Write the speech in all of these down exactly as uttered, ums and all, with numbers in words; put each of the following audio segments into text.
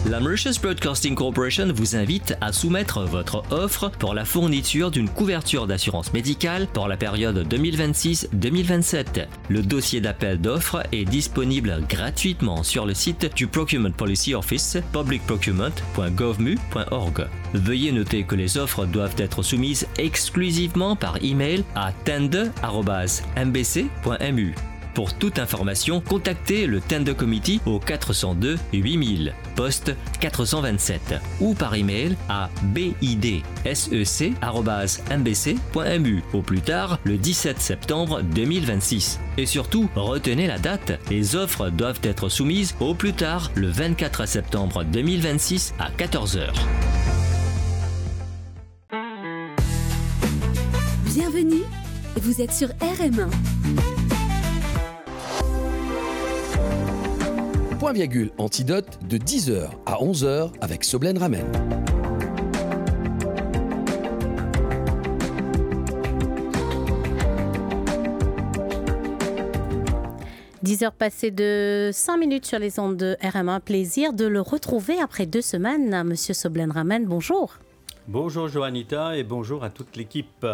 La Mauritius Broadcasting Corporation vous invite à soumettre votre offre pour la fourniture d'une couverture d'assurance médicale pour la période deux mille vingt-six deux mille vingt-sept. Le dossier d'appel d'offres est disponible gratuitement sur le site du Procurement Policy Office public procurement point govmu point org. Veuillez noter que les offres doivent être soumises exclusivement par email à tende arobase m b c point m u. Pour toute information, contactez le Tender Committee au quatre cent deux huit mille, poste quatre cent vingt-sept ou par email à bidsec arobase m b c point m u au plus tard le dix-sept septembre deux mille vingt-six. Et surtout, retenez la date. Les offres doivent être soumises au plus tard le vingt-quatre septembre deux mille vingt-six à quatorze heures. Bienvenue, vous êtes sur R M un. Point virgule antidote de dix heures à onze heures avec Soblen Ramen. dix heures passées de cinq minutes sur les ondes de R M un. Plaisir de le retrouver après deux semaines. Monsieur Soblen Ramen, bonjour. Bonjour Joanita et bonjour à toute l'équipe.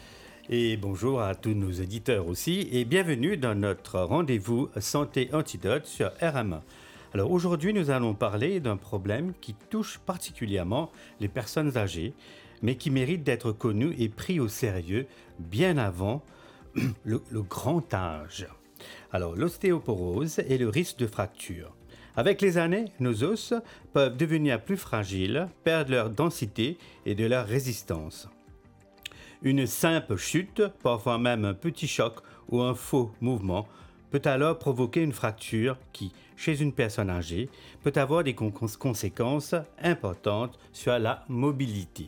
Et bonjour à tous nos éditeurs aussi. Et bienvenue dans notre rendez-vous Santé Antidote sur R M un. Alors aujourd'hui, nous allons parler d'un problème qui touche particulièrement les personnes âgées, mais qui mérite d'être connu et pris au sérieux bien avant le, le grand âge. Alors, l'ostéoporose et le risque de fracture. Avec les années, nos os peuvent devenir plus fragiles, perdre leur densité et de leur résistance. Une simple chute, parfois même un petit choc ou un faux mouvement, peut alors provoquer une fracture qui, chez une personne âgée, peut avoir des con- conséquences importantes sur la mobilité,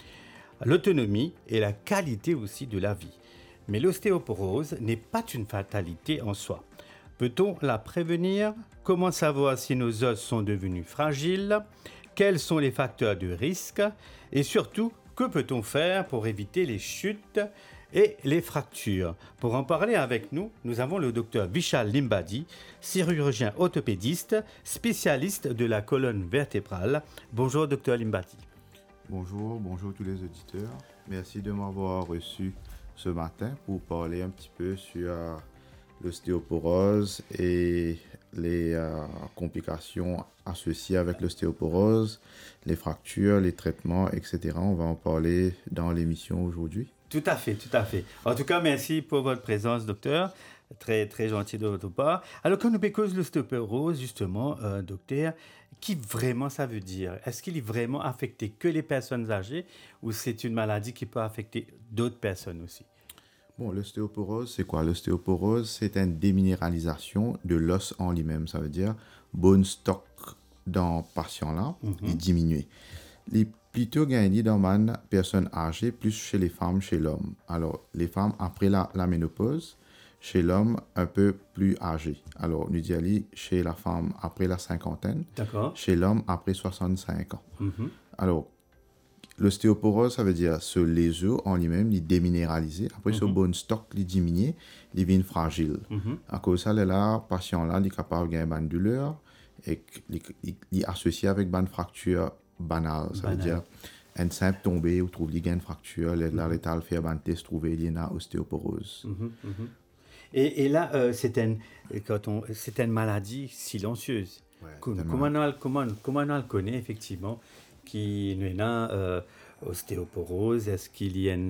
l'autonomie et la qualité aussi de la vie. Mais l'ostéoporose n'est pas une fatalité en soi. Peut-on la prévenir? Comment savoir si nos os sont devenus fragiles? Quels sont les facteurs de risque? Et surtout, que peut-on faire pour éviter les chutes et les fractures? Pour en parler avec nous, nous avons le docteur Vishal Limbadi, chirurgien orthopédiste, spécialiste de la colonne vertébrale. Bonjour docteur Limbadi. Bonjour, bonjour tous les auditeurs. Merci de m'avoir reçu ce matin pour parler un petit peu sur euh, l'ostéoporose et les euh, complications associées avec l'ostéoporose, les fractures, les traitements, et cetera. On va en parler dans l'émission aujourd'hui. Tout à fait, tout à fait. En tout cas, merci pour votre présence, docteur. Très, très gentil de votre part. Alors, quand on cause l'ostéoporose, justement, euh, docteur, qui vraiment ça veut dire? Est-ce qu'il est vraiment affecté que les personnes âgées ou c'est une maladie qui peut affecter d'autres personnes aussi? Bon, l'ostéoporose, c'est quoi? L'ostéoporose, c'est une déminéralisation de l'os en lui-même. Ça veut dire bone stock dans le patient-là, mm-hmm. il diminue. Les plutôt gagné dans les personnes âgées, plus chez les femmes, chez l'homme. Alors, les femmes, après la, la ménopause, chez l'homme, un peu plus âgé. Alors, nous disons chez la femme, après la cinquantaine. D'accord. Chez l'homme, après soixante-cinq ans. Mm-hmm. Alors, l'ostéoporose, ça veut dire ce les os en lui-même, il déminéralisé. Après, mm-hmm. ce bone stock, il diminue, il devient fragile. Mm-hmm. À cause de ça, là, le patient-là, il est capable de gagner une douleur et il est associé avec une fracture banale. Ça Banal. veut dire un simple tombé ou trouve une fracture, mm-hmm. là, l'état fait un test, trouver il y a ostéoporose. Mm-hmm. Mm-hmm. Et, et là, euh, c'est, un, quand on, c'est une maladie silencieuse. Ouais, comment, comment, on, comment, comment on le connaît effectivement? Qui est euh, ostéoporose? Est-ce qu'il y a une